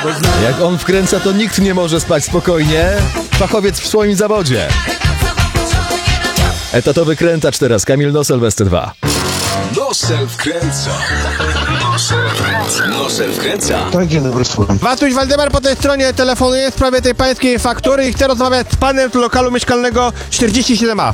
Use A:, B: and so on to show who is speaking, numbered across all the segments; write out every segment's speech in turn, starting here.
A: Jak on wkręca, to nikt nie może spać spokojnie. Fachowiec w swoim zawodzie. Etatowy krętacz teraz, Kamil Nosel w ST2.
B: Nosel wkręca. Nosel wkręca.
C: Tak, dzień dobry, słucham.
D: Watuś Waldemar po tej stronie telefonuje w sprawie tej pańskiej faktury i chcę rozmawiać z panem z lokalu mieszkalnego 47A.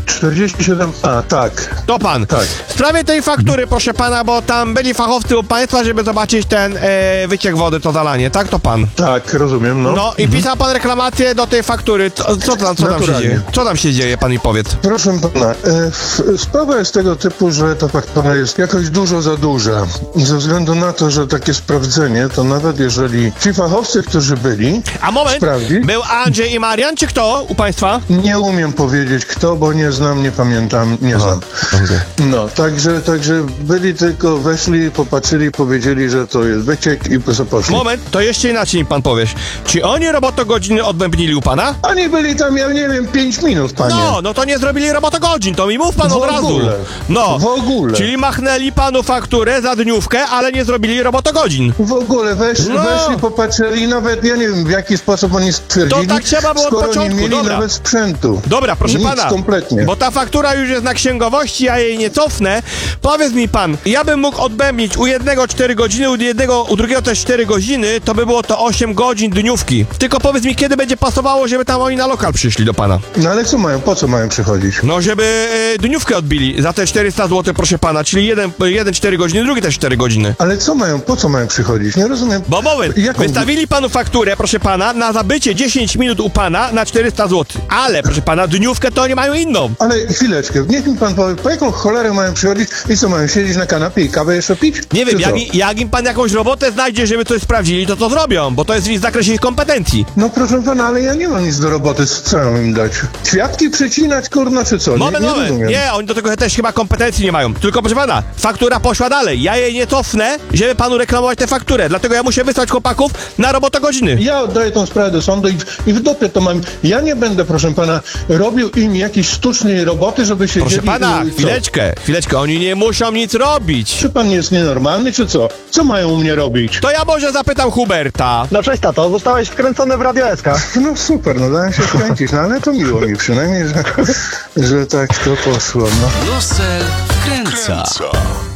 C: 47A, tak.
D: To pan.
C: Tak.
D: W sprawie tej faktury, proszę pana, bo tam byli fachowcy u państwa, żeby zobaczyć ten wyciek wody, to zalanie, tak? To pan.
C: Tak, rozumiem, no.
D: No i pisał pan reklamację do tej faktury. Co tam się
C: Naturalnie.
D: dzieje? Co tam się dzieje, pan mi powiedz?
C: Proszę pana, sprawa jest tego typu, że ta faktura jest jakoś dużo za duża. Ze względu na to, że takie sprawdzenie, to nawet jeżeli ci fachowcy, którzy byli,
D: A moment,
C: sprawdzi,
D: był Andrzej i Marian, czy kto u państwa?
C: nie umiem powiedzieć kto, bo nie znam, nie pamiętam, nie znam. No, także byli tylko, weszli, popatrzyli, powiedzieli, że to jest wyciek i poszli.
D: Moment, to jeszcze inaczej mi pan powiesz. Czy oni robotogodziny odbębnili u pana?
C: Oni byli tam, ja nie wiem, 5 minut, panie.
D: No to nie zrobili robotogodzin, to mi mów pan
C: W
D: od razu.
C: ogóle.
D: No,
C: W ogóle.
D: Czyli machnęli panu fakturę za dniówkę, ale nie zrobili robotogodzin.
C: W ogóle weszli, popatrzyli, nawet ja nie wiem w jaki sposób oni stwierdzili,
D: To tak trzeba było od
C: skoro
D: początku,
C: nie mieli
D: dobra.
C: nawet sprzętu.
D: Dobra, proszę
C: Nic,
D: pana,
C: kompletnie.
D: bo ta faktura już jest na księgowości, ja jej nie cofnę. Powiedz mi pan, ja bym mógł odbębnić u jednego 4 godziny, u drugiego też 4 godziny, to by było to 8 godzin dniówki. Tylko powiedz mi, kiedy będzie pasowało, żeby tam oni na lokal przyszli do pana.
C: No ale co mają, po co mają przychodzić?
D: No, żeby dniówkę odbili za te 400 zł, proszę pana, czyli jeden 4 godziny, drugi też 4 godziny.
C: Ale co mają, po co mają przychodzić? Nie rozumiem.
D: Bo moment,
C: Jaką-
D: wystawili panu fakturę, proszę pana, na zabycie 10 minut u pana na 400 zł. Ale, proszę pana, dniówkę to oni mają inną.
C: Ale chwileczkę, niech mi pan powie, po jaką cholerę mają przychodzić i co, mają siedzieć na kanapie i kawę jeszcze pić?
D: Nie wiem,
C: Czy co?
D: jak im pan jakąś robotę znajdzie, żeby coś sprawdzili, to zrobią, bo to jest w zakresie ich kompetencji.
C: No proszę pana, ale ja nie mam nic do roboty, co mam im dać? Kwiatki przecinać, kurna, czy co?
D: Moment,
C: rozumiem.
D: nie, oni do tego też chyba kompetencji nie mają. Tylko proszę pana, faktura poszła dalej. Ja jej nie cofnę, żeby panu reklamować tę fakturę. Dlatego ja muszę wysłać chłopaków na robotogodziny.
C: Ja oddaję tą sprawę do sądu i w dupie to mam. Ja nie będę, proszę pana, robił im jakiejś sztucznej roboty, żeby się
D: Proszę pana,
C: co?
D: chwileczkę, oni nie muszą nic robić.
C: Czy pan jest nienormalny, czy co? Co mają u mnie robić?
D: To ja może zapytam Huberta.
E: No cześć tato, zostałeś wkręcony w Radio SK.
C: No super, no dałem się wkręcić, no ale to miło mi przynajmniej, że tak to poszło, no.
B: Nosel wkręca.